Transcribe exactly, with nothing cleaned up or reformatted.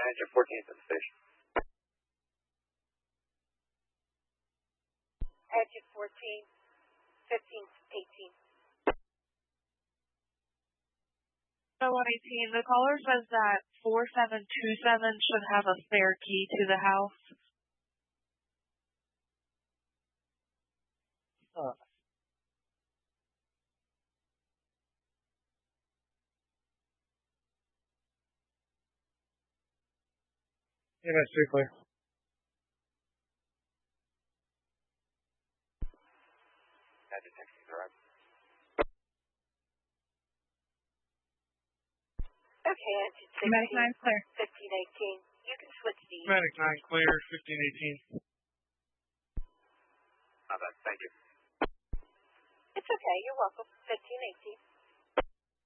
engine fourteen to the station. Engine fourteen, fifteen eighteen. one eighteen, the caller says that four seven two seven should have a spare key to the house. Uh. Yeah, that's pretty clear. Engine sixteen, correct. Okay, engine sixteen. Medic nine clear. fifteen eighteen. You can switch to Medic nine clear, fifteen eighteen. Not bad, thank you. It's okay, you're welcome. fifteen eighteen.